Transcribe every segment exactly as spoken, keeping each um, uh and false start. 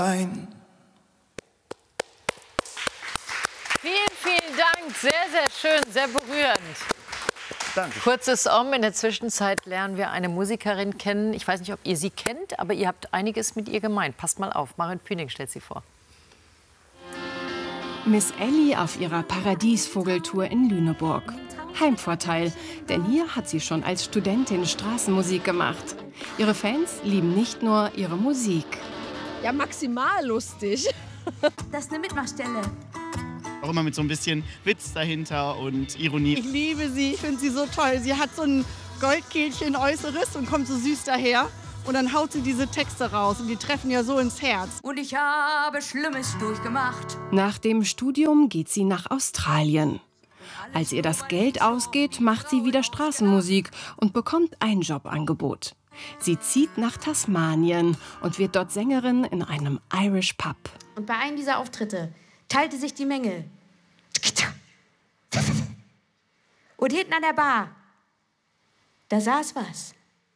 Ein. Vielen, vielen Dank. Sehr, sehr schön, sehr berührend. Danke. Kurzes Om. In der Zwischenzeit lernen wir eine Musikerin kennen. Ich weiß nicht, ob ihr sie kennt, aber ihr habt einiges mit ihr gemeint. Passt mal auf. Maren Püning stellt sie vor. Miss Elli auf ihrer Paradiesvogeltour in Lüneburg. Heimvorteil, denn hier hat sie schon als Studentin Straßenmusik gemacht. Ihre Fans lieben nicht nur ihre Musik. Ja, maximal lustig. Das ist eine Mitmachstelle. Auch immer mit so ein bisschen Witz dahinter und Ironie. Ich liebe sie, ich finde sie so toll. Sie hat so ein Goldkehlchen Äußeres und kommt so süß daher. Und dann haut sie diese Texte raus und die treffen ja so ins Herz. Und ich habe Schlimmes durchgemacht. Nach dem Studium geht sie nach Australien. Als ihr das Geld ausgeht, macht sie wieder Straßenmusik und bekommt ein Jobangebot. Sie zieht nach Tasmanien und wird dort Sängerin in einem Irish Pub. Und bei einem dieser Auftritte teilte sich die Menge. Und hinten an der Bar, da saß was.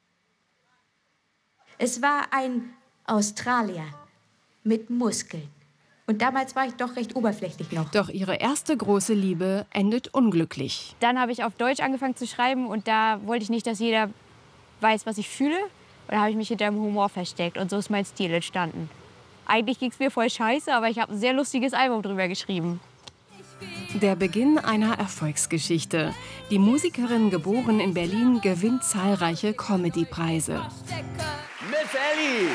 Es war ein Australier mit Muskeln. Und damals war ich doch recht oberflächlich noch. Doch ihre erste große Liebe endet unglücklich. Dann habe ich auf Deutsch angefangen zu schreiben und da wollte ich nicht, dass jeder weiß, was ich fühle. Und da habe ich mich hinter dem Humor versteckt und so ist mein Stil entstanden. Eigentlich ging es mir voll scheiße, aber ich habe ein sehr lustiges Album drüber geschrieben. Der Beginn einer Erfolgsgeschichte. Die Musikerin, geboren in Berlin, gewinnt zahlreiche Comedy-Preise. Miss Elli!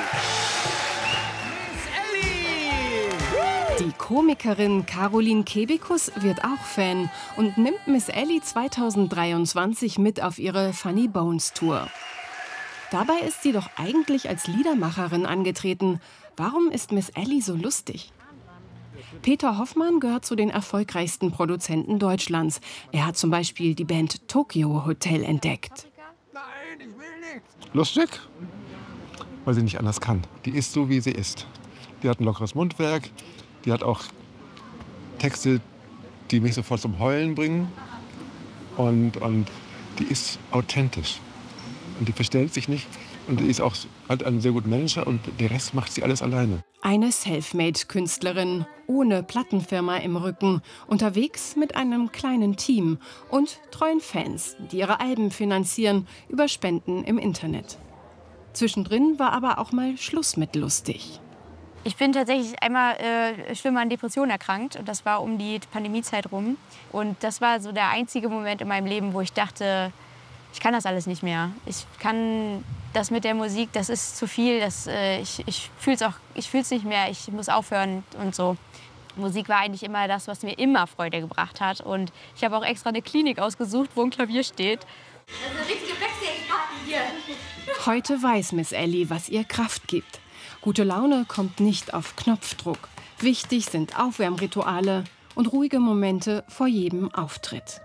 Miss Elli! Die Komikerin Caroline Kebekus wird auch Fan und nimmt Miss Elli zweitausenddreiundzwanzig mit auf ihre Funny Bones Tour. Dabei ist sie doch eigentlich als Liedermacherin angetreten. Warum ist Miss Elli so lustig? Peter Hoffmann gehört zu den erfolgreichsten Produzenten Deutschlands. Er hat zum Beispiel die Band Tokyo Hotel entdeckt. Nein, ich will nicht. Lustig? Weil sie nicht anders kann. Die ist so, wie sie ist. Die hat ein lockeres Mundwerk. Die hat auch Texte, die mich sofort zum Heulen bringen. Und, und die ist authentisch. Und die verstellt sich nicht. Und die ist auch halt ein sehr guter Mensch. Und der Rest macht sie alles alleine. Eine Selfmade-Künstlerin, ohne Plattenfirma im Rücken, unterwegs mit einem kleinen Team und treuen Fans, die ihre Alben finanzieren über Spenden im Internet. Zwischendrin war aber auch mal Schluss mit lustig. Ich bin tatsächlich einmal äh, schlimm an Depressionen erkrankt und das war um die Pandemiezeit rum. Und das war so der einzige Moment in meinem Leben, wo ich dachte, ich kann das alles nicht mehr. Ich kann das mit der Musik, das ist zu viel. Das, äh, ich ich fühle es auch, ich fühl's nicht mehr. Ich muss aufhören und so. Musik war eigentlich immer das, was mir immer Freude gebracht hat. Und ich habe auch extra eine Klinik ausgesucht, wo ein Klavier steht. Das ist eine richtige Backstage-Party hier. Heute weiß Miss Elli, was ihr Kraft gibt. Gute Laune kommt nicht auf Knopfdruck. Wichtig sind Aufwärmrituale und ruhige Momente vor jedem Auftritt.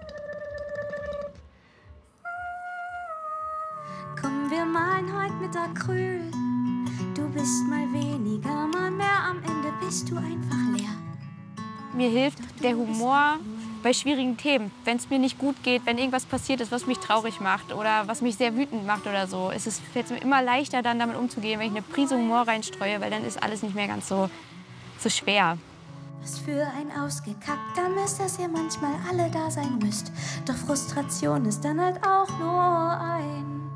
Komm, wir malen heute mit Acryl. Du bist mal weniger, mal mehr, am Ende bist du einfach leer. Mir hilft der Humor bei schwierigen Themen. Wenn es mir nicht gut geht, wenn irgendwas passiert ist, was mich traurig macht oder was mich sehr wütend macht oder so, ist es fällt mir immer leichter, dann damit umzugehen, wenn ich eine Prise Humor reinstreue, weil dann ist alles nicht mehr ganz so, so schwer. Was für ein ausgekackter Mist, dass ihr manchmal alle da sein müsst. Doch Frustration ist dann halt auch nur ein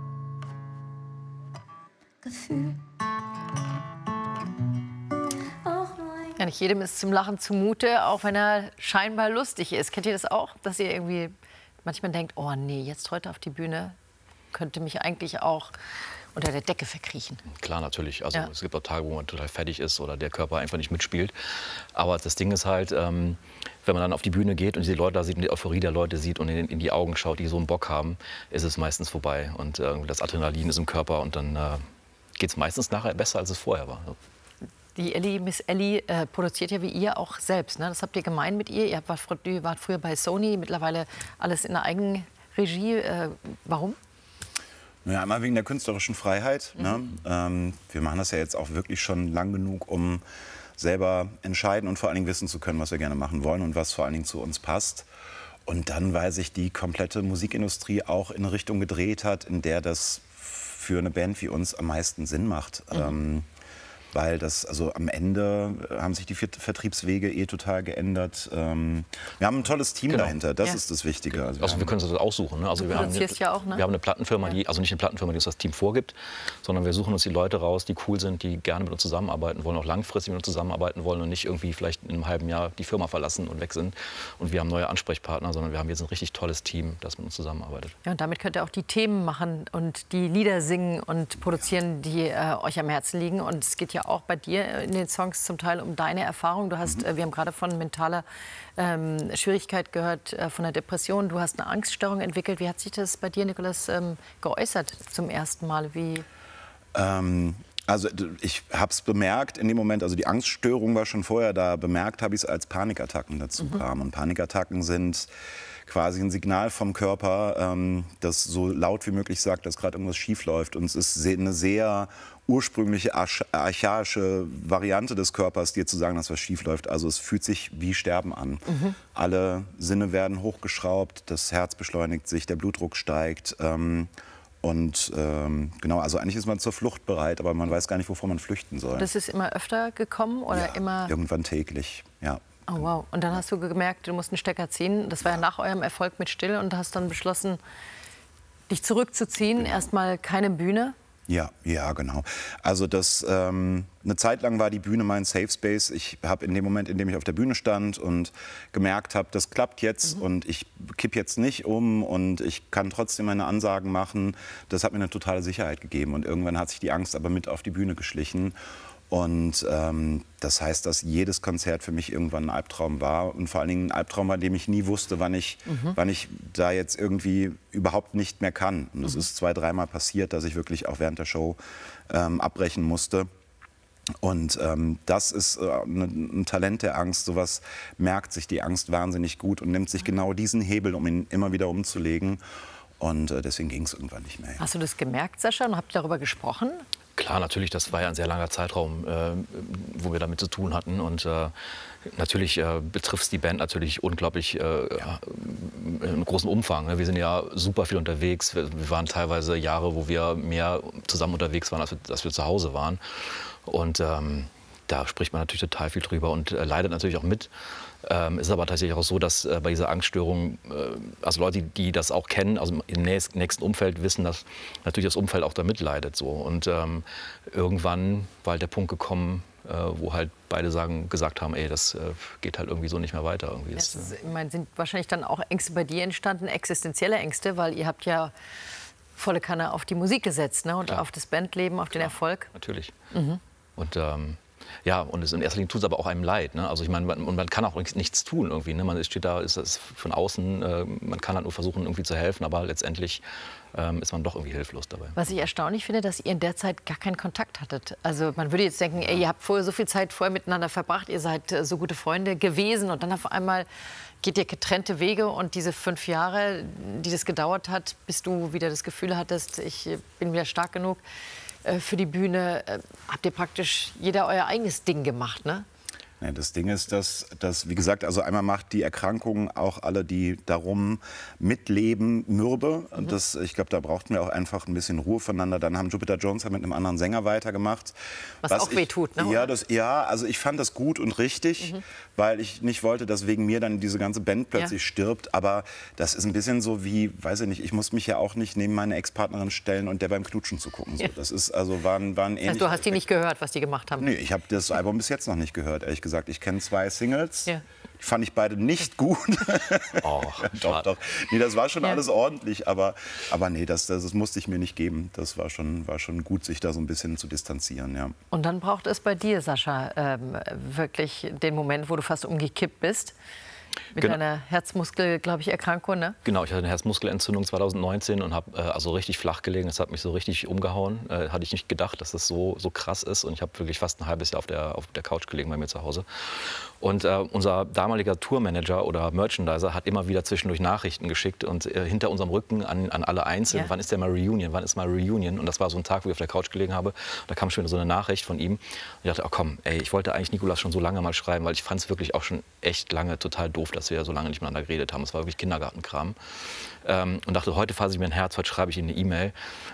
Gefühl. Ja, nicht jedem ist zum Lachen zumute, auch wenn er scheinbar lustig ist. Kennt ihr das auch, dass ihr irgendwie manchmal denkt, oh nee, jetzt heute auf die Bühne könnte mich eigentlich auch unter der Decke verkriechen? Klar, natürlich. Also ja. Es gibt auch Tage, wo man total fertig ist oder der Körper einfach nicht mitspielt. Aber das Ding ist halt, ähm, wenn man dann auf die Bühne geht und die Leute da sieht und die Euphorie der Leute sieht und in, in die Augen schaut, die so einen Bock haben, ist es meistens vorbei. Und äh, das Adrenalin ist im Körper und dann äh, geht es meistens nachher besser, als es vorher war. Die Elli, Miss Elli äh, produziert ja wie ihr auch selbst. Ne? Das habt ihr gemein mit ihr. Ihr wart, ihr wart früher bei Sony, mittlerweile alles in der Eigenregie. Äh, warum? Ja, einmal wegen der künstlerischen Freiheit. Mhm. Ne? Ähm, wir machen das ja jetzt auch wirklich schon lang genug, um selber entscheiden und vor allen Dingen wissen zu können, was wir gerne machen wollen und was vor allen Dingen zu uns passt. Und dann, weil sich die komplette Musikindustrie auch in eine Richtung gedreht hat, in der das für eine Band wie uns am meisten Sinn macht. Mhm. Ähm, weil das, also am Ende haben sich die Vertriebswege eh total geändert. Ähm, wir haben ein tolles Team Genau. dahinter, das Ja. ist das Wichtige. Also wir, Also wir können uns das aussuchen. Ne? Also Du wir haben, produzierst ja auch, ne? wir haben eine Plattenfirma, die, also nicht eine Plattenfirma, die uns das Team vorgibt, sondern wir suchen uns die Leute raus, die cool sind, die gerne mit uns zusammenarbeiten wollen, auch langfristig mit uns zusammenarbeiten wollen und nicht irgendwie vielleicht in einem halben Jahr die Firma verlassen und weg sind. Und wir haben neue Ansprechpartner, sondern wir haben jetzt ein richtig tolles Team, das mit uns zusammenarbeitet. Ja, und damit könnt ihr auch die Themen machen und die Lieder singen und produzieren, die äh, euch am Herzen liegen. Und es geht ja auch bei dir in den Songs zum Teil um deine Erfahrung. Du hast, mhm. äh, wir haben gerade von mentaler ähm, Schwierigkeit gehört, äh, von der Depression. Du hast eine Angststörung entwickelt. Wie hat sich das bei dir, Nicolas, ähm, geäußert zum ersten Mal? Wie ähm Also ich habe es bemerkt in dem Moment, also die Angststörung war schon vorher da, bemerkt habe ich es, als Panikattacken dazu mhm. kamen. Und Panikattacken sind quasi ein Signal vom Körper, ähm, das so laut wie möglich sagt, dass gerade irgendwas schief läuft. Und es ist eine sehr ursprüngliche, archaische Variante des Körpers, dir zu sagen, dass was schief läuft. Also es fühlt sich wie Sterben an. Mhm. Alle Sinne werden hochgeschraubt, das Herz beschleunigt sich, der Blutdruck steigt. Ähm, Und ähm, genau, also eigentlich ist man zur Flucht bereit, aber man weiß gar nicht, wovor man flüchten soll. Das ist immer öfter gekommen oder ja, immer? Irgendwann täglich, ja. Oh wow. Und dann hast du gemerkt, du musst einen Stecker ziehen. Das war ja nach eurem Erfolg mit Still und hast dann beschlossen, dich zurückzuziehen. Genau. Erstmal keine Bühne. Ja, ja, genau. Also das, ähm, eine Zeit lang war die Bühne mein Safe Space. Ich habe in dem Moment, in dem ich auf der Bühne stand und gemerkt habe, das klappt jetzt mhm. und ich kipp jetzt nicht um und ich kann trotzdem meine Ansagen machen, das hat mir eine totale Sicherheit gegeben. Und irgendwann hat sich die Angst aber mit auf die Bühne geschlichen. Und ähm, das heißt, dass jedes Konzert für mich irgendwann ein Albtraum war. Und vor allen Dingen ein Albtraum, bei dem ich nie wusste, wann ich, mhm. wann ich da jetzt irgendwie überhaupt nicht mehr kann. Und es mhm. ist zwei, dreimal passiert, dass ich wirklich auch während der Show ähm, abbrechen musste. Und ähm, das ist äh, ein Talent der Angst. Sowas merkt sich die Angst wahnsinnig gut und nimmt sich genau diesen Hebel, um ihn immer wieder umzulegen. Und äh, deswegen ging es irgendwann nicht mehr. Hast du das gemerkt, Sascha, und habt ihr darüber gesprochen? Klar, natürlich, das war ja ein sehr langer Zeitraum, äh, wo wir damit zu tun hatten. Und äh, natürlich äh, betrifft es die Band natürlich unglaublich äh, ja. in großem Umfang. Ne? Wir sind ja super viel unterwegs. Wir, wir waren teilweise Jahre, wo wir mehr zusammen unterwegs waren, als wir, als wir zu Hause waren. Und ähm, da spricht man natürlich total viel drüber und äh, leidet natürlich auch mit. Ähm, es ist aber tatsächlich auch so, dass äh, bei dieser Angststörung, äh, also Leute, die, die das auch kennen, also im nächsten Umfeld wissen, dass natürlich das Umfeld auch damit leidet. So. Und ähm, irgendwann war halt der Punkt gekommen, äh, wo halt beide sagen, gesagt haben, ey, das äh, geht halt irgendwie so nicht mehr weiter. Irgendwie. Das ist, ich meine, sind wahrscheinlich dann auch Ängste bei dir entstanden, existenzielle Ängste, weil ihr habt ja volle Kanne auf die Musik gesetzt, ne? Und Klar. auf das Bandleben, auf den Klar. Erfolg. Natürlich. Mhm. Und ähm, ja, und es in erster Linie tut es aber auch einem leid. Ne? Also ich meine, man, und man kann auch nichts tun irgendwie. Ne? Man steht da, ist das von außen, äh, man kann halt nur versuchen, irgendwie zu helfen, aber letztendlich ähm, ist man doch irgendwie hilflos dabei. Was ich erstaunlich finde, dass ihr in der Zeit gar keinen Kontakt hattet. Also man würde jetzt denken, ey, ihr habt vorher so viel Zeit vorher miteinander verbracht, ihr seid äh, so gute Freunde gewesen und dann auf einmal geht ihr getrennte Wege und diese fünf Jahre, die das gedauert hat, bis du wieder das Gefühl hattest, ich bin wieder stark genug für die Bühne, habt ihr praktisch jeder euer eigenes Ding gemacht, ne? Ja, das Ding ist, dass, dass, wie gesagt, also einmal macht die Erkrankung auch alle, die darum mitleben, mürbe. Mhm. Das, ich glaube, da brauchten wir auch einfach ein bisschen Ruhe voneinander. Dann haben Jupiter Jones mit einem anderen Sänger weitergemacht. Was, was auch weh tut, ne? Ja, das, ja, also ich fand das gut und richtig, mhm. weil ich nicht wollte, dass wegen mir dann diese ganze Band plötzlich ja. stirbt. Aber das ist ein bisschen so wie, weiß ich nicht, ich muss mich ja auch nicht neben meine Ex-Partnerin stellen und der beim Knutschen zu gucken. So. Ja. Das ist, also waren, waren ähnlich. Also du hast die nicht gehört, was die gemacht haben? Nee, ich habe das Album bis jetzt noch nicht gehört, ehrlich gesagt. Ich kenne zwei Singles, ja. die fand ich beide nicht gut. Oh, doch, doch. Nee, das war schon ja. alles ordentlich, aber, aber nee, das, das, das musste ich mir nicht geben. Das war schon, war schon gut, sich da so ein bisschen zu distanzieren, ja. Und dann braucht es bei dir, Sascha, ähm, wirklich den Moment, wo du fast umgekippt bist. Mit genau. einer Herzmuskel, glaube ich, Erkrankung, ne? Genau, ich hatte eine Herzmuskelentzündung zweitausendneunzehn und habe äh, also richtig flach gelegen. Das hat mich so richtig umgehauen. Äh, hatte ich nicht gedacht, dass das so, so krass ist. Und ich habe wirklich fast ein halbes Jahr auf der, auf der Couch gelegen bei mir zu Hause. Und äh, unser damaliger Tourmanager oder Merchandiser hat immer wieder zwischendurch Nachrichten geschickt und äh, hinter unserem Rücken an, an alle einzeln, ja. wann ist der mal Reunion, wann ist mal Reunion? Und das war so ein Tag, wo ich auf der Couch gelegen habe. Da kam schon wieder so eine Nachricht von ihm. Und ich dachte, oh komm, ey, ich wollte eigentlich Nicolas schon so lange mal schreiben, weil ich fand es wirklich auch schon echt lange total doof, dass wir so lange nicht miteinander geredet haben. Es war wirklich Kindergartenkram. Ähm, und dachte, heute fasse ich mir ein Herz, heute schreibe ich ihm eine E-Mail.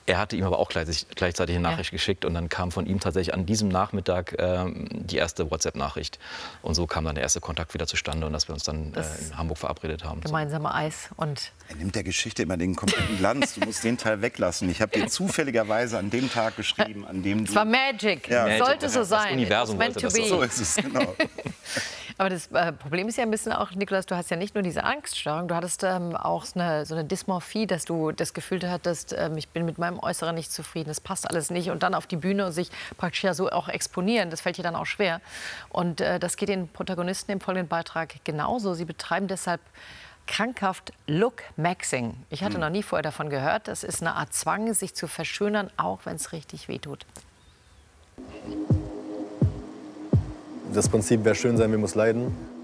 Er hatte ihm aber auch gleich, gleichzeitig eine Nachricht ja. geschickt und dann kam von ihm tatsächlich an diesem Nachmittag ähm, die erste WhatsApp-Nachricht. Und so kam dann der erste Kontakt wieder zustande und dass wir uns dann äh, in Hamburg verabredet haben. Gemeinsame Eis und... Er nimmt der Geschichte immer den kompletten Glanz. Du musst den Teil weglassen. Ich habe dir zufälligerweise an dem Tag geschrieben, an dem du... Es war Magic. Ja. Magic. Sollte so sein. Das Universum wollte das so. So ist es, genau. Aber das äh, Problem ist ja ein bisschen auch, Nikolaus, du hast ja nicht nur diese Angststörung, du hattest ähm, auch so eine, so eine Dysmorphie, dass du das Gefühl hattest, ähm, ich bin mit meinem Äußeren nicht zufrieden, das passt alles nicht. Und dann auf die Bühne und sich praktisch ja so auch exponieren, das fällt dir dann auch schwer. Und äh, das geht den Protagonisten im folgenden Beitrag genauso. Sie betreiben deshalb krankhaft Look-Maxing. Ich hatte hm. noch nie vorher davon gehört. Das ist eine Art Zwang, sich zu verschönern, auch wenn es richtig wehtut. Das Prinzip, wer schön sein will, muss leiden.